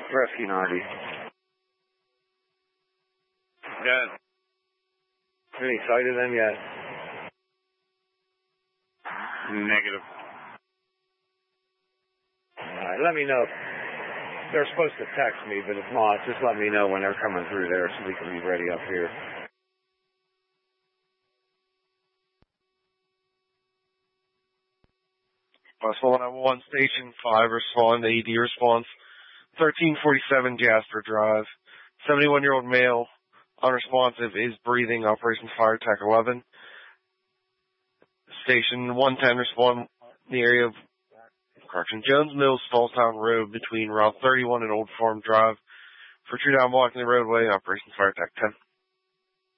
Rescue 90. Good. Any sight of them yet? Negative. Alright, let me know. They're supposed to text me, but if not, just let me know when they're coming through there so we can be ready up here. Bus 191, Station 5, respond, AD response, 1347 Jasper Drive. 71-year-old male, unresponsive, is breathing, Operation Fire Attack 11. Station 110, respond in the area of Jones Mills, Fallstown Road, between Route 31 and Old Farm Drive. For true down blocking the roadway, Operation Fire Attack 10.